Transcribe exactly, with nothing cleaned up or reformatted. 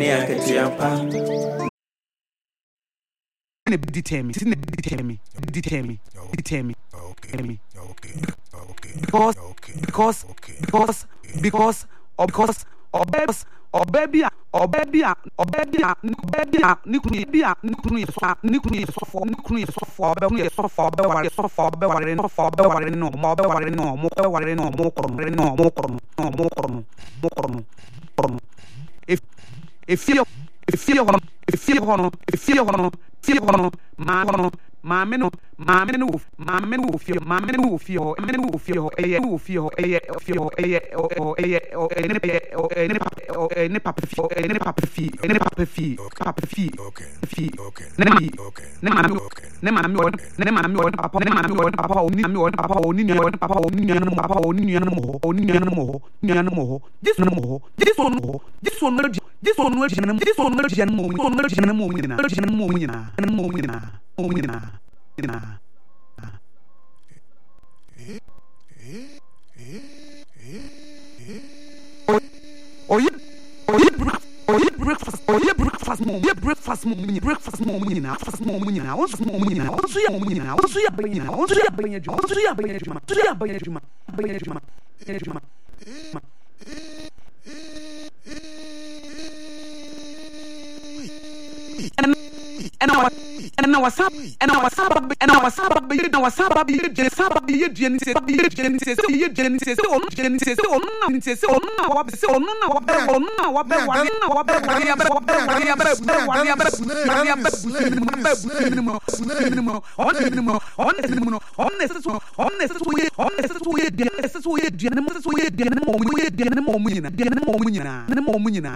Yeah, get to your pan. Deter me, deter me, deter me, deter me. Okay, okay, okay. Because, okay, because, okay. because, because, or because, or babes, or baby, or baby, or baby, baby, nuclear, nuclear, nuclear, for nuclear, for baby, for for baby, for for baby, no for baby, no more baby, no more baby, no more, no more, no more, more. If if you if you if you if you if you ma ma meno ma meno ma meno fio ma meno fio meno fio e fio e fio e o e o e ne e ne e ne papa fio e ne papa fio e ne papa fio papa fio okay fio okay ne mi okay ne ma mi ne ma mi ne ma mi papa ne ma mi papa o ni mi papa o ni ni papa o ni ni papa o ni ni mo o ni ni mo ni ni mo this no mo this one mo this one no this one no this one no this one no mo no this mo ni na this mo ni na mo ni na mo ni na na oh yeah oh yeah oh yeah breakfast oh yeah breakfast mom yeah breakfast mom breakfast mom ni na breakfast mom ni na what's mom ni na what's ya mom ni na what's ya ba ni na what's ya ba ni na what's ya ba ni na what's ya ba ni na ba ni na and and our and our sab and our sab and our sab and our sab be je sab be je ni se be je ni se se je ni se se on je ni se se on na ni se se on na wa se on na wa be on na wa be wa na wa be wa ya be wa be wa ya be wa ya be wa ya be on ni mo on ni mo on ni se so on ni se so ye on ni se so ye de se so ye de ni mo se so ye de ni mo ye de ni mo mu ni na de ni mo mu ni na ni mo mu ni na